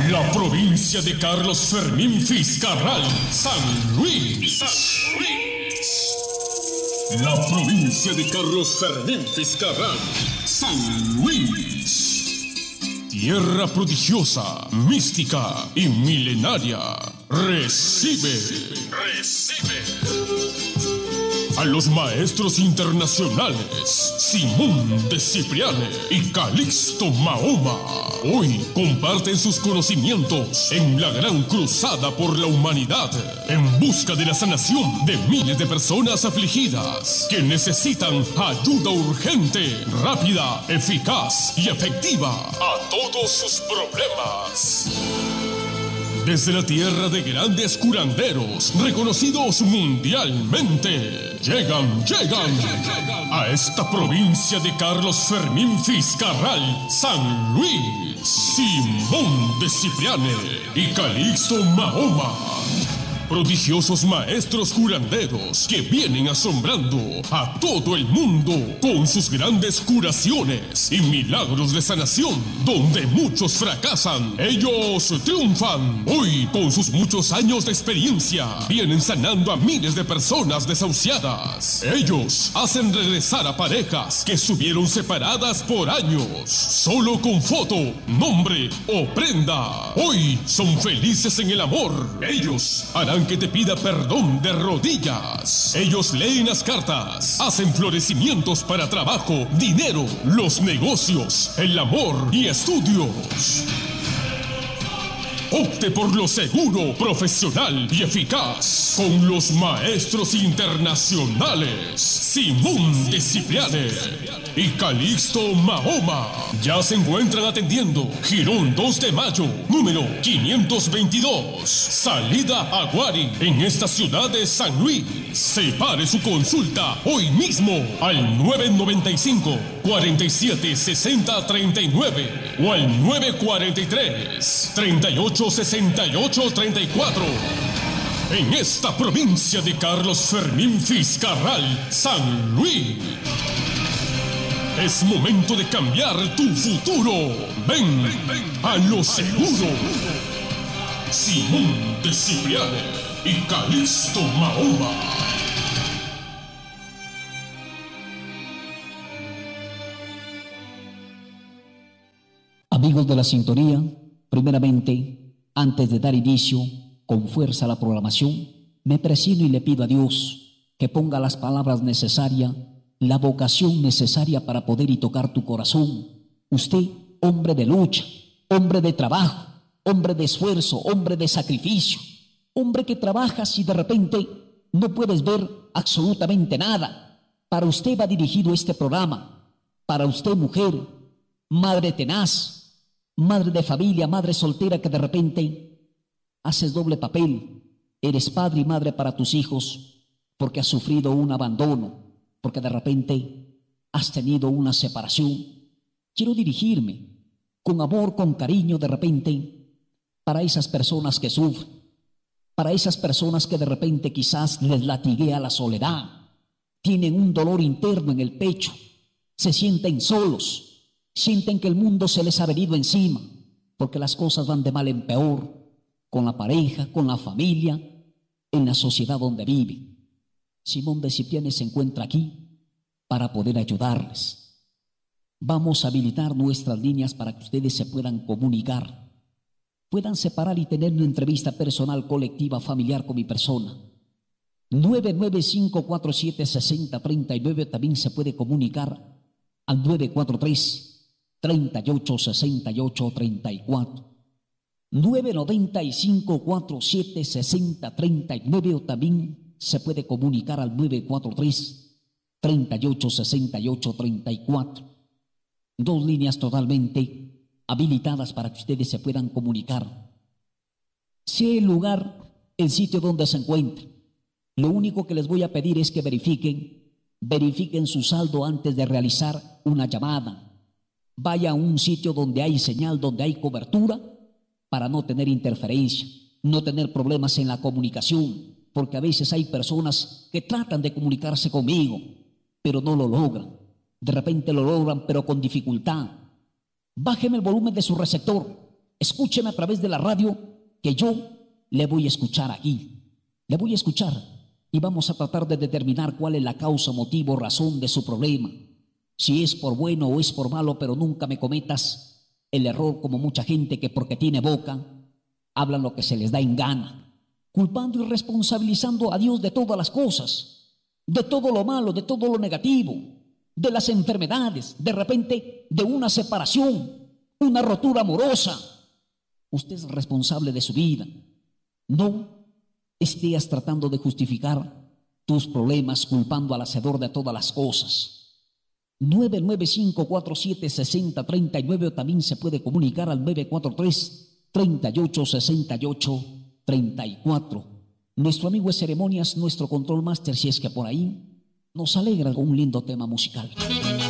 La provincia de Carlos Fermín Fiscarral, San Luis. La provincia de Carlos Fermín Fiscarral, San Luis. Tierra prodigiosa, mística y milenaria. Recibe a los maestros internacionales Simón de Cipriane y Calixto Mahoma. Hoy comparten sus conocimientos en la gran cruzada por la humanidad en busca de la sanación de miles de personas afligidas que necesitan ayuda urgente, rápida, eficaz y efectiva a todos sus problemas. Desde la tierra de grandes curanderos, reconocidos mundialmente, llegan a esta provincia de Carlos Fermín Fiscarral, San Luis, Simón de Cipriane y Calixto Mahoma. Prodigiosos maestros curanderos que vienen asombrando a todo el mundo con sus grandes curaciones y milagros de sanación. Donde muchos fracasan, ellos triunfan. Hoy, con sus muchos años de experiencia, vienen sanando a miles de personas desahuciadas. Ellos hacen regresar a parejas que estuvieron separadas por años, solo con foto, nombre o prenda. Hoy son felices en el amor. Ellos harán que te pida perdón de rodillas. Ellos leen las cartas, hacen florecimientos para trabajo, dinero, los negocios, el amor y estudios. Opte por lo seguro, profesional y eficaz con los maestros internacionales Simón de Cipriane y Calixto Mahoma. Ya se encuentran atendiendo Girón 2 de Mayo, número 522, salida Aguari, en esta ciudad de San Luis. Separe su consulta hoy mismo al 995 47 60 39 o al 943 38 68 34. En esta provincia de Carlos Fermín Fiscarral, San Luis. Es momento de cambiar tu futuro. Ven a lo seguro. Simón de Cipriane y Calixto Mahoma. Amigos de la sintonía, primeramente, antes de dar inicio con fuerza a la programación, me presino y le pido a Dios que ponga las palabras necesarias, la vocación necesaria para poder y tocar tu corazón. Usted, hombre de lucha, hombre de trabajo, hombre de esfuerzo, hombre de sacrificio, hombre que trabaja si de repente no puedes ver absolutamente nada. Para usted va dirigido este programa. Para usted, mujer, madre tenaz, madre de familia, madre soltera que de repente haces doble papel. Eres padre y madre para tus hijos porque has sufrido un abandono, porque de repente has tenido una separación. Quiero dirigirme con amor, con cariño de repente para esas personas que sufren, para esas personas que de repente quizás les latiguea la soledad, tienen un dolor interno en el pecho, se sienten solos, sienten que el mundo se les ha venido encima, porque las cosas van de mal en peor, con la pareja, con la familia, en la sociedad donde viven. Simón de Cipriane se encuentra aquí para poder ayudarles. Vamos a habilitar nuestras líneas para que ustedes se puedan comunicar, puedan separar y tener una entrevista personal, colectiva, familiar con mi persona. 995476039 también se puede comunicar al 943-386834. 995476039 o también se puede comunicar al 943-386834. Dos líneas totalmente habilitadas para que ustedes se puedan comunicar. Sea el lugar, el sitio donde se encuentren, lo único que les voy a pedir es que verifiquen su saldo antes de realizar una llamada. Vaya a un sitio donde hay señal, donde hay cobertura, para no tener interferencia, no tener problemas en la comunicación, porque a veces hay personas que tratan de comunicarse conmigo, pero no lo logran. De repente lo logran, pero con dificultad. Bájeme el volumen de su receptor. escúcheme a través de la radio, que yo le voy a escuchar aquí. Le voy a escuchar y vamos a tratar de determinar cuál es la causa, motivo, razón de su problema. Si es por bueno o es por malo, pero nunca me cometas el error como mucha gente que porque tiene boca, hablan lo que se les da en gana, culpando y responsabilizando a Dios de todas las cosas, de todo lo malo, de todo lo negativo, de las enfermedades, de repente de una separación, una rotura amorosa. Usted es responsable de su vida. No estés tratando de justificar tus problemas culpando al hacedor de todas las cosas. 995476039 o también se puede comunicar al 943-3868-34. Nuestro amigo de ceremonias, nuestro control master, si es que por ahí nos alegra algún lindo tema musical.